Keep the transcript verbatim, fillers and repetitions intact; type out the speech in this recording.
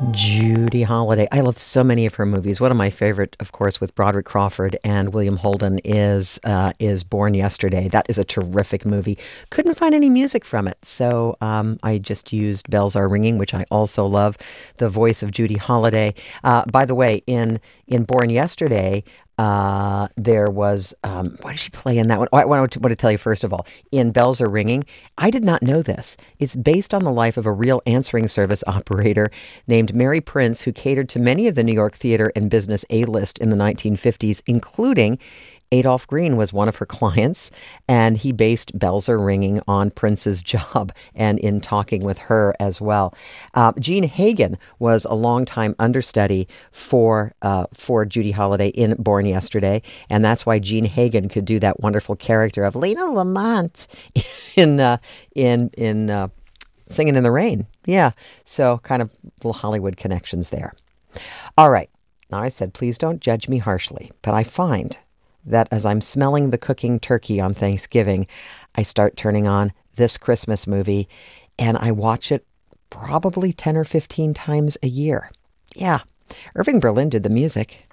Judy Holliday. I love so many of her movies. One of my favorite, of course, with Broderick Crawford and William Holden is uh, is Born Yesterday. That is a terrific movie. Couldn't find any music from it, so um, I just used Bells Are Ringing, which I also love. The voice of Judy Holliday. Uh, by the way, in in Born Yesterday, Uh, there was, um, why did she play in that one? Oh, I want to, want to tell you, first of all, in Bells Are Ringing, I did not know this. It's based on the life of a real answering service operator named Mary Prince, who catered to many of the New York theater and business A-list in the nineteen fifties, including Adolph Green was one of her clients, and he based Bells Are Ringing on Prince's job and in talking with her as well. Uh, Jean Hagen was a longtime understudy for uh, for Judy Holliday in Born Yesterday, and that's why Jean Hagen could do that wonderful character of Lena Lamont in uh, in in uh, Singing in the Rain. Yeah, so kind of little Hollywood connections there. All right, now I said, please don't judge me harshly, but I find that as I'm smelling the cooking turkey on Thanksgiving, I start turning on this Christmas movie, and I watch it probably ten or fifteen times a year. Yeah, Irving Berlin did the music.